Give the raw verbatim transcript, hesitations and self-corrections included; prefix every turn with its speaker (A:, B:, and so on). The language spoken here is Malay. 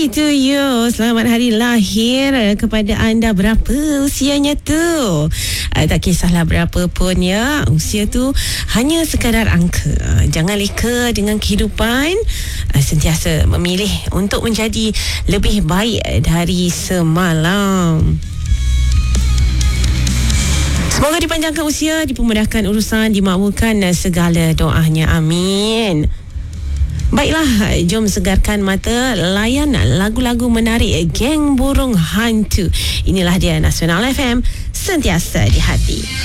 A: To you, selamat hari lahir kepada anda. Berapa usianya tu? Uh, tak kisahlah berapa pun ya, usia tu hanya sekadar angka. Jangan leka dengan kehidupan, uh, sentiasa memilih untuk menjadi lebih baik dari semalam. Semoga dipanjangkan usia, dipermudahkan urusan, dimakbulkan segala doanya. Amin. Baiklah, jom segarkan mata, layan lagu-lagu menarik Geng Burung Hantu. Inilah dia Nasional F M, sentiasa di hati.